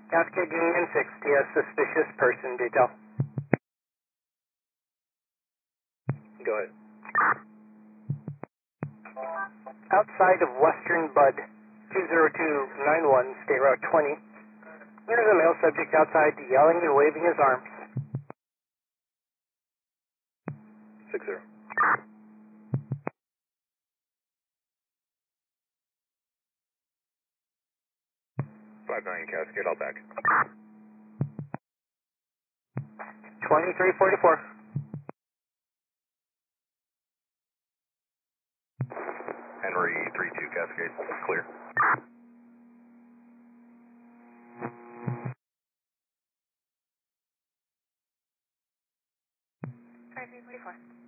Cascade Union 6, TS suspicious person detail. Go ahead. Outside of Western Bud, 20291, State Route 20. There's a male subject outside yelling and waving his arms. 60. 59 Cascade, I'll back. 2344. Henry 32 Cascade, clear. 2344.